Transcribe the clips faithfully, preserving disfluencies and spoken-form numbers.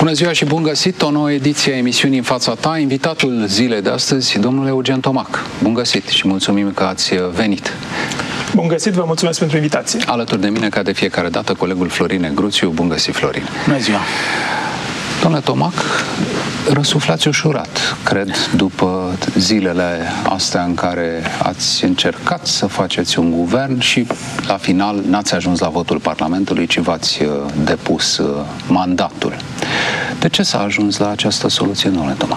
Bună ziua și bun găsit! O nouă ediție a emisiunii În fața ta. Invitatul zilei de astăzi, domnul Eugen Tomac. Bun găsit și mulțumim că ați venit. Bun găsit, vă mulțumesc pentru invitație. Alături de mine, ca de fiecare dată, colegul Florin Negruțiu. Bun găsit, Florin! Bună ziua! Domnule Tomac, răsuflați ușurat, cred, după zilele astea în care ați încercat să faceți un guvern și la final n-ați ajuns la votul Parlamentului, ci v-ați depus mandatul. De ce s-a ajuns la această soluție, domnule Tomac?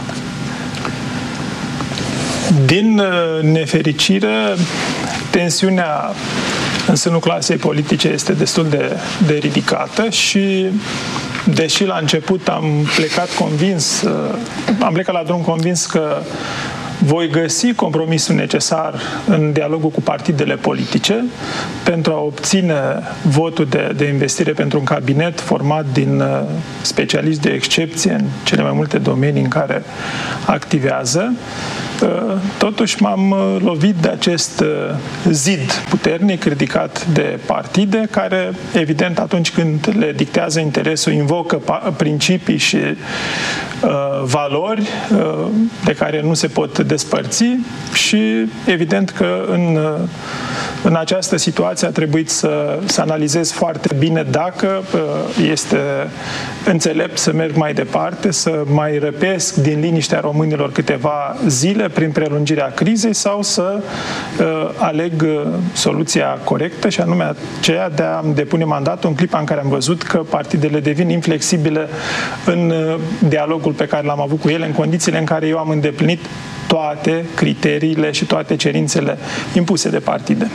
Din nefericire, tensiunea în sânul clasei politice este destul de, de ridicată și deși la început am plecat convins, am plecat la drum convins că voi găsi compromisul necesar în dialogul cu partidele politice pentru a obține votul de, de investire pentru un cabinet format din specialiști de excepție în cele mai multe domenii în care activează. Totuși m-am lovit de acest zid puternic ridicat de partide care, evident, atunci când le dictează interesul, invocă principii și uh, valori uh, de care nu se pot despărți și, evident, că în, în această situație a trebuit să, să analizez foarte bine dacă uh, este înțelept să merg mai departe, să mai răpesc din liniștea românilor câteva zile prin prelungirea crizei sau să uh, aleg uh, soluția corectă și anume aceea de a depune mandatul în clipa în care am văzut că partidele devin inflexibile în uh, dialogul pe care l-am avut cu ele, în condițiile în care eu am îndeplinit toate criteriile și toate cerințele impuse de partide.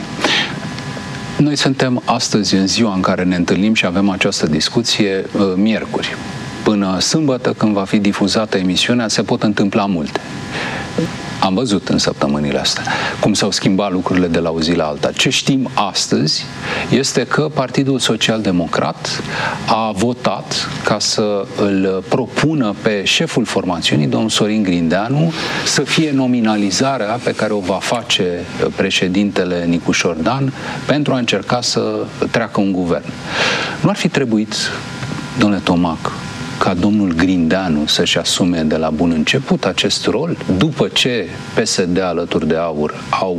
Noi suntem astăzi în ziua în care ne întâlnim și avem această discuție uh, miercuri. Până sâmbătă, când va fi difuzată emisiunea, se pot întâmpla multe. Am văzut în săptămânile astea cum s-au schimbat lucrurile de la o zi la alta. Ce știm astăzi este că Partidul Social-Democrat a votat ca să îl propună pe șeful formațiunii, domnul Sorin Grindeanu, să fie nominalizarea pe care o va face președintele Nicușor Dan pentru a încerca să treacă un guvern. Nu ar fi trebuit, domnule Tomac, ca domnul Grindeanu să-și asume de la bun început acest rol, după ce P S D alături de AUR au,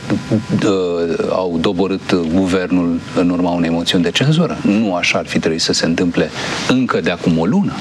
au doborât guvernul în urma unei moțiuni de cenzură? Nu așa ar fi trebuit să se întâmple încă de acum o lună?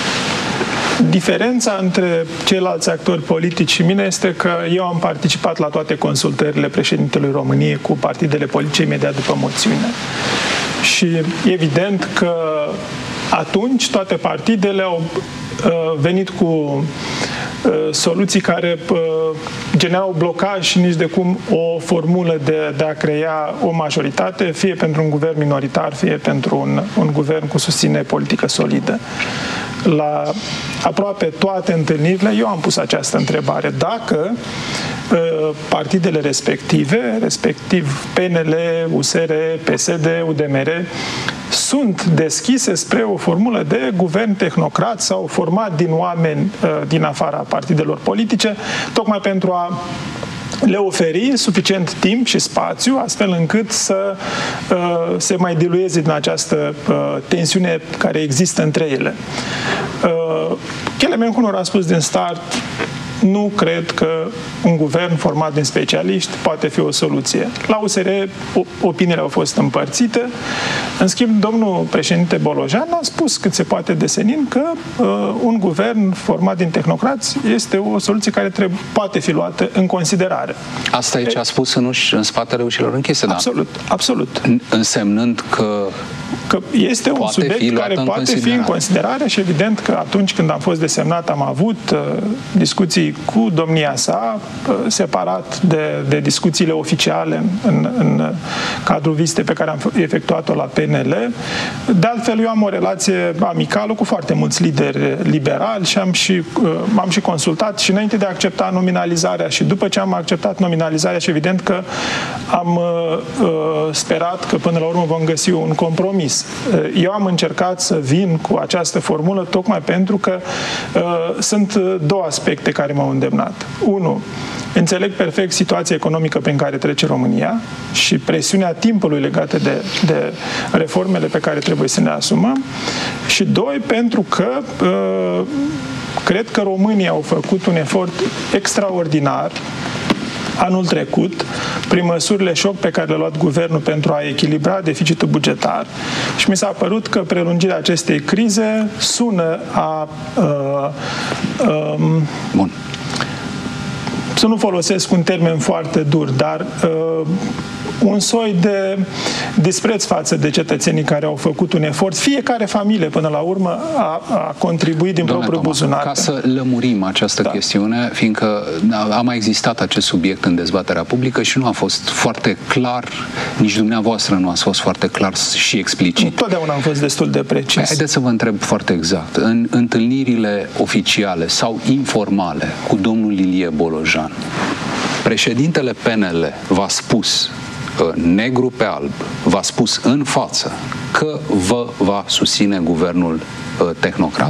Diferența între ceilalți actori politici și mine este că eu am participat la toate consultările președintelui României cu partidele politice imediat după moțiune. Și evident că atunci toate partidele au uh, venit cu uh, soluții care uh, generau blocaj și nici de cum o formulă de, de a crea o majoritate, fie pentru un guvern minoritar, fie pentru un, un guvern cu susținere politică solidă. La aproape toate întâlnirile eu am pus această întrebare. Dacă uh, partidele respective, respectiv P N L, U S R, P S D, U D M R, sunt deschise spre o formulă de guvern tehnocrat sau format din oameni uh, din afara partidelor politice, tocmai pentru a le oferi suficient timp și spațiu, astfel încât să uh, se mai dilueze din această uh, tensiune care există între ele. Uh, Kelemenkunor a spus din start: nu cred că un guvern format din specialiști poate fi o soluție. La U S R opiniile au fost împărțite. În schimb, domnul președinte Bolojan a spus cât se poate de senin că uh, un guvern format din tehnocrați este o soluție care trebuie, poate fi luată în considerare. Asta e ce a spus în, uși, în spatele ușilor închise, absolut, da? Absolut. Însemnând că că este un subiect care poate fi în considerare și evident că atunci când am fost desemnat am avut uh, discuții cu domnia sa, uh, separat de, de discuțiile oficiale în, în cadrul vizitei pe care am efectuat-o la P N L. De altfel, eu am o relație amicală cu foarte mulți lideri liberali și am și, uh, m-am și consultat și înainte de a accepta nominalizarea și după ce am acceptat nominalizarea și evident că am uh, uh, sperat că până la urmă vom găsi un compromis. zis. Eu am încercat să vin cu această formulă tocmai pentru că uh, sunt două aspecte care m-au îndemnat. Unu, înțeleg perfect situația economică prin care trece România și presiunea timpului legată de, de reformele pe care trebuie să ne asumăm. Și doi, pentru că uh, cred că românii au făcut un efort extraordinar anul trecut, prin măsurile șoc pe care le-a luat guvernul pentru a echilibra deficitul bugetar. Și mi s-a părut că prelungirea acestei crize sună a... Uh, um, Bun. Să nu folosesc un termen foarte dur, dar uh, un soi de dispreț față de cetățenii care au făcut un efort. Fiecare familie, până la urmă, a, a contribuit din Doamne propriul Thomas, buzunar. Ca să lămurim această da. chestiune, fiindcă a mai existat acest subiect în dezbaterea publică și nu a fost foarte clar, nici dumneavoastră nu a fost foarte clar și explicit. Totdeauna am fost destul de precis. Haideți să vă întreb foarte exact. În întâlnirile oficiale sau informale cu domnul Ilie Bolojan, președintele P N L v-a spus negru pe alb, v-a spus în față că vă va susține guvernul uh, tehnocrat?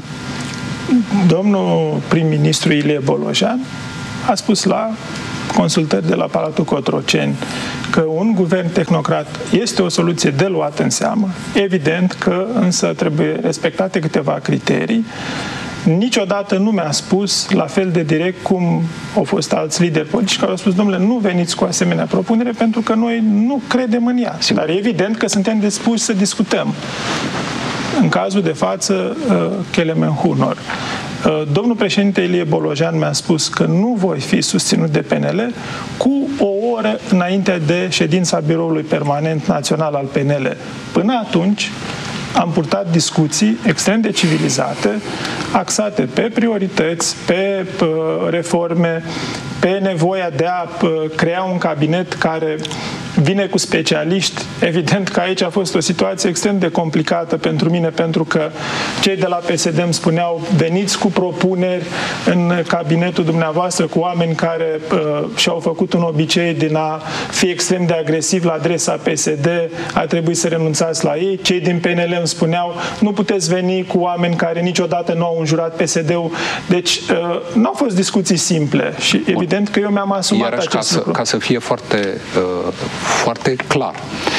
Domnul prim-ministru Ilie Bolojan a spus la consultări de la Palatul Cotroceni că un guvern tehnocrat este o soluție de luat în seamă. Evident că însă trebuie respectate câteva criterii. Niciodată nu mi-a spus la fel de direct cum au fost alți lideri politici care au spus, domnule, nu veniți cu asemenea propunere pentru că noi nu credem în ea. Dar evident că suntem dispuși să discutăm. În cazul de față, Kelemen-Hunor. Domnul președinte Ilie Bolojan mi-a spus că nu voi fi susținut de P N L cu o oră înainte de ședința Biroului Permanent Național al P N L. Până atunci, am purtat discuții extrem de civilizate, axate pe priorități, pe reforme, pe nevoia de a crea un cabinet care vine cu specialiști. Evident că aici a fost o situație extrem de complicată pentru mine, pentru că cei de la P S D îmi spuneau, veniți cu propuneri în cabinetul dumneavoastră cu oameni care uh, și-au făcut un obicei din a fi extrem de agresiv la adresa P S D, a trebuit să renunțați la ei. Cei din P N L îmi spuneau, nu puteți veni cu oameni care niciodată nu au înjurat P S D-ul. Deci uh, nu au fost discuții simple și evident că eu mi-am asumat Iarăși, acest ca lucru. Să, ca să fie foarte, uh, foarte clar,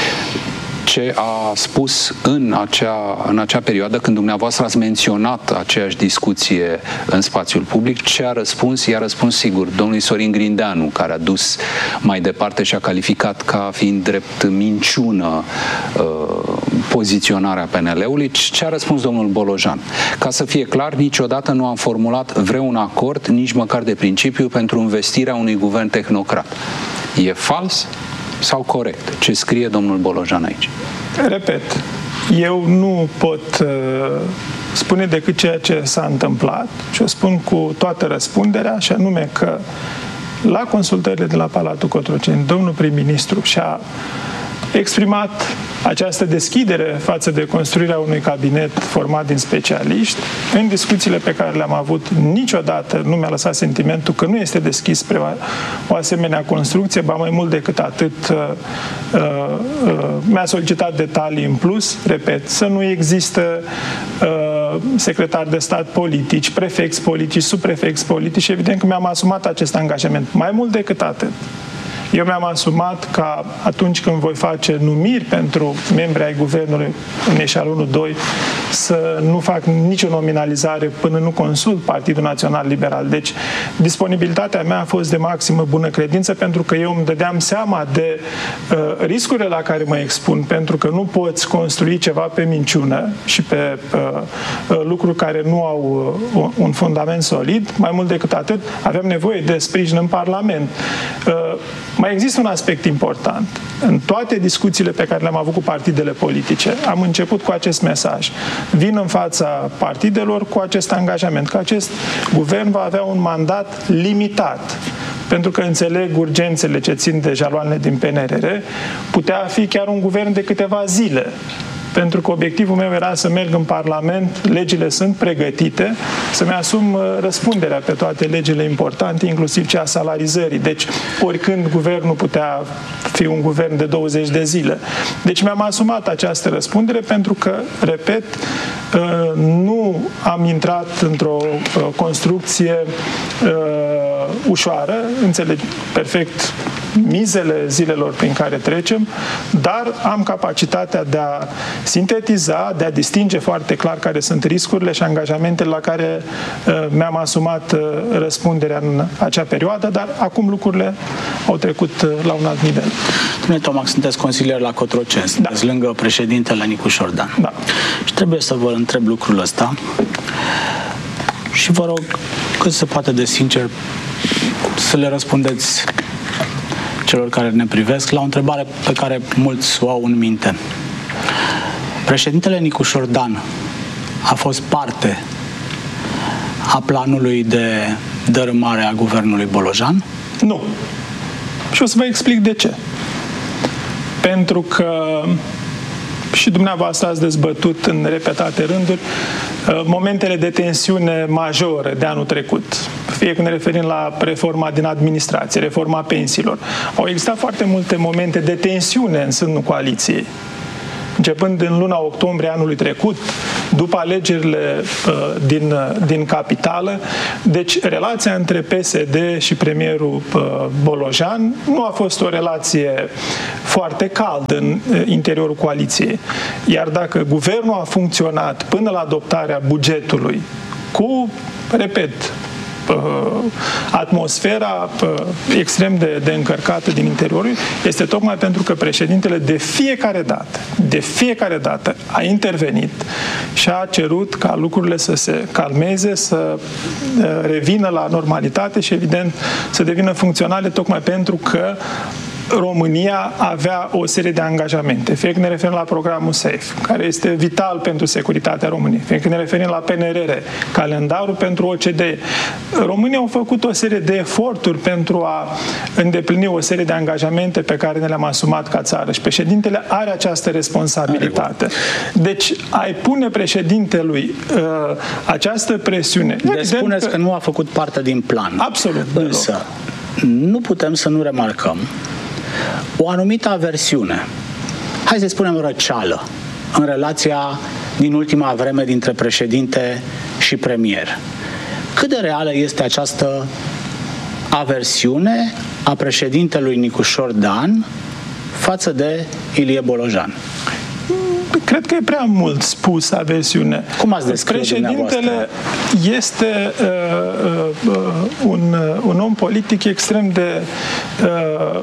ce a spus în acea, în acea perioadă, când dumneavoastră ați menționat aceeași discuție în spațiul public, ce a răspuns? I-a răspuns sigur domnului Sorin Grindeanu, care a dus mai departe și a calificat ca fiind drept minciună uh, poziționarea P N L-ului. Ce a răspuns domnul Bolojan? Ca să fie clar, niciodată nu am formulat vreun acord, nici măcar de principiu, pentru investirea unui guvern tehnocrat. E fals sau corect ce scrie domnul Bolojan aici? Repet, eu nu pot uh, spune decât ceea ce s-a întâmplat și o spun cu toată răspunderea, și anume că la consultările de la Palatul Cotroceni, domnul prim-ministru și-a exprimat această deschidere față de construirea unui cabinet format din specialiști. În discuțiile pe care le-am avut, niciodată nu mi-a lăsat sentimentul că nu este deschis spre o asemenea construcție, ba mai mult decât atât uh, uh, mi-a solicitat detalii în plus, repet, să nu există uh, secretari de stat politici, prefecți politici, subprefecți politici și evident că mi-am asumat acest angajament. Mai mult decât atât, eu mi-am asumat ca atunci când voi face numiri pentru membri ai guvernului în eșalonul doi să nu fac nicio nominalizare până nu consult Partidul Național Liberal. Deci disponibilitatea mea a fost de maximă bună credință pentru că eu îmi dădeam seama de uh, riscurile la care mă expun, pentru că nu poți construi ceva pe minciună și pe uh, uh, lucruri care nu au uh, un fundament solid. Mai mult decât atât, avem nevoie de sprijin în Parlament. Uh, Mai există un aspect important. În toate discuțiile pe care le-am avut cu partidele politice, am început cu acest mesaj. Vin în fața partidelor cu acest angajament, că acest guvern va avea un mandat limitat. Pentru că înțeleg urgențele ce țin de jaloanele din P N R R, putea fi chiar un guvern de câteva zile. pentru că obiectivul meu era să merg în Parlament, legile sunt pregătite, să-mi asum răspunderea pe toate legile importante, inclusiv cea a salarizării. Deci, oricând guvernul putea fi un guvern de douăzeci de zile. Deci mi-am asumat această răspundere pentru că, repet, nu am intrat într-o construcție ușoară, înțeleg perfect mizele zilelor prin care trecem, dar am capacitatea de a sintetiza, de a distinge foarte clar care sunt riscurile și angajamentele la care uh, mi-am asumat uh, răspunderea în acea perioadă, dar acum lucrurile au trecut uh, la un alt nivel. Domnule Tomac, sunteți consilier la Cotroceni, sunteți da. lângă președintele Nicu Șordan. Da. Și trebuie să vă întreb lucrul ăsta și vă rog, cât se poate de sincer, să le răspundeți celor care ne privesc la o întrebare pe care mulți o au în minte. Președintele Nicu Șordan a fost parte a planului de dărâmare a guvernului Bolojan? Nu. Și o să vă explic de ce. Pentru că și dumneavoastră ați dezbătut în repetate rânduri momentele de tensiune majore de anul trecut. Fie când ne referim la reforma din administrație, reforma pensiilor. Au existat foarte multe momente de tensiune în sânul coaliției. Începând din luna octombrie anului trecut, după alegerile uh, din, uh, din capitală. Deci, relația între P S D și premierul uh, Bolojan nu a fost o relație foarte caldă în uh, interiorul coaliției. Iar dacă guvernul a funcționat până la adoptarea bugetului cu, repet, atmosfera extrem de, de încărcată din interiorul, este tocmai pentru că președintele de fiecare dată, de fiecare dată a intervenit și a cerut ca lucrurile să se calmeze, să revină la normalitate și, evident, să devină funcționale, tocmai pentru că România avea o serie de angajamente. Fie că ne referim la programul SAFE, care este vital pentru securitatea României, fie că ne referim la P N R R, calendarul pentru O C D E. România au făcut o serie de eforturi pentru a îndeplini o serie de angajamente pe care ne le-am asumat ca țară și președintele are această responsabilitate. Deci, ai pune președintelui uh, această presiune. Deci spuneți că... că nu a făcut parte din plan. Absolut. Însă, nu putem să nu remarcăm o anumită aversiune, hai să spunem răceală, în relația din ultima vreme dintre președinte și premier. Cât de reală este această aversiune a președintelui Nicu Șordan față de Ilie Bolojan? Cred că e prea mult spus aversiune. Cum ați descrie Președintele este uh, uh, un, uh, un om politic extrem de uh,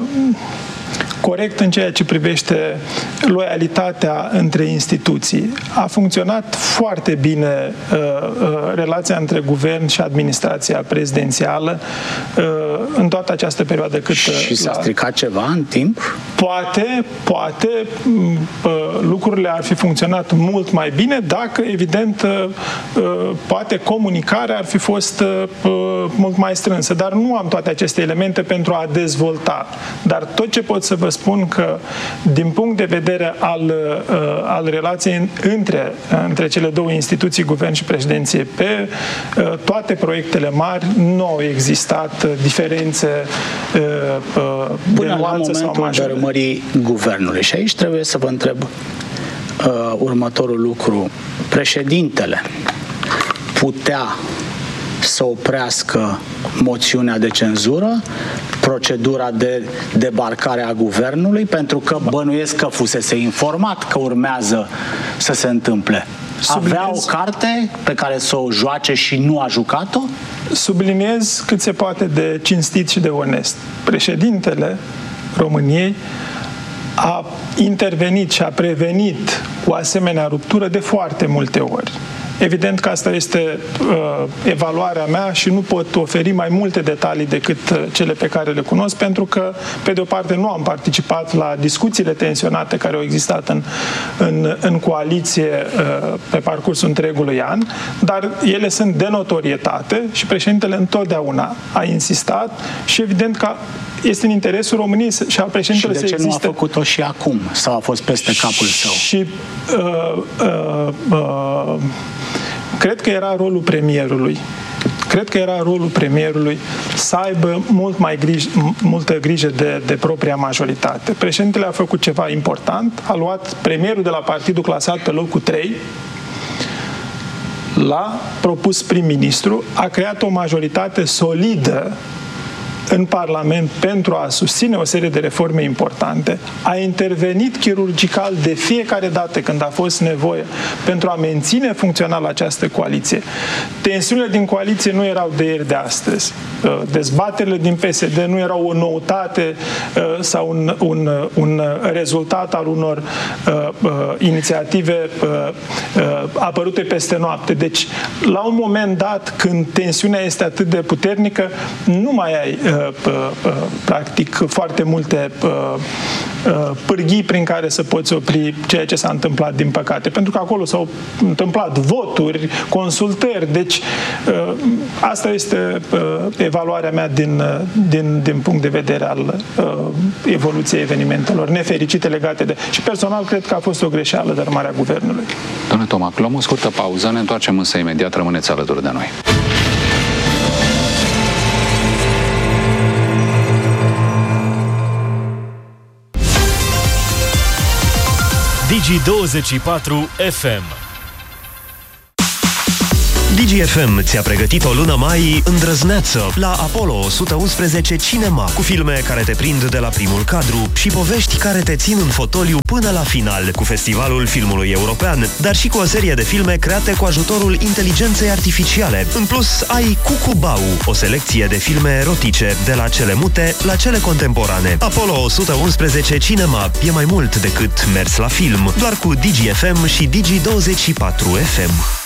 corect în ceea ce privește loialitatea între instituții. A funcționat foarte bine uh, uh, relația între guvern și administrația prezidențială uh, în toată această perioadă. Cât, și s-a stricat ceva în timp? Poate, poate uh, lucrurile ar fi funcționat mult mai bine dacă, evident, uh, poate comunicarea ar fi fost uh, mult mai strânsă. Dar nu am toate aceste elemente pentru a dezvolta. Dar tot ce pot să vă spun că, din punct de vedere al, uh, al relației între, între cele două instituții, guvern și președinție, pe uh, toate proiectele mari nu au existat uh, diferențe uh, uh, până de nuanță sau majore. Până la momentul dărâmării guvernului. Și aici trebuie să vă întreb uh, următorul lucru. Președintele putea să oprească moțiunea de cenzură, procedura de debarcare a guvernului, pentru că bănuiesc că fusese informat că urmează să se întâmple. Subliniez, avea o carte pe care să o joace și nu a jucat-o? Subliniez cât se poate de cinstit și de onest. Președintele României a intervenit și a prevenit cu asemenea ruptură de foarte multe ori. Evident că asta este uh, evaluarea mea și nu pot oferi mai multe detalii decât uh, cele pe care le cunosc, pentru că, pe de o parte, nu am participat la discuțiile tensionate care au existat în, în, în coaliție uh, pe parcursul întregului an, dar ele sunt de notorietate și președintele întotdeauna a insistat și, evident, că este în interesul României și al președintelui să existe. Și de ce existe. nu a făcut-o și acum? Sau a fost peste capul său? Și uh, uh, uh, cred că era rolul premierului. Cred că era rolul premierului să aibă mult mai grij, multă grijă de, de propria majoritate. Președintele a făcut ceva important, a luat premierul de la partidul clasat pe locul trei, l-a propus prim-ministru, a creat o majoritate solidă în Parlament pentru a susține o serie de reforme importante, a intervenit chirurgical de fiecare dată când a fost nevoie pentru a menține funcțional această coaliție. Tensiunile din coaliție nu erau de ieri de astăzi. Dezbaterile din P S D nu erau o noutate sau un, un, un rezultat al unor uh, uh, inițiative uh, uh, apărute peste noapte. Deci, la un moment dat, când tensiunea este atât de puternică, nu mai ai uh, practic foarte multe pârghii prin care să poți opri ceea ce s-a întâmplat, din păcate. Pentru că acolo s-au întâmplat voturi, consultări, deci asta este evaluarea mea din, din, din punct de vedere al evoluției evenimentelor nefericite legate de... Și personal cred că a fost o greșeală dărâmarea guvernului. Domnule Tomac, luăm o scurtă pauză, ne întoarcem însă imediat, rămâneți alături de noi. Digi douăzeci și patru F M. Digi F M ți-a pregătit o lună mai îndrăzneață la Apollo o sută unsprezece Cinema, cu filme care te prind de la primul cadru și povești care te țin în fotoliu până la final, cu Festivalul Filmului European, dar și cu o serie de filme create cu ajutorul inteligenței artificiale. În plus, ai Cucubau, o selecție de filme erotice, de la cele mute la cele contemporane. Apollo o sută unsprezece Cinema e mai mult decât mers la film, doar cu Digi F M și Digi douăzeci și patru F M.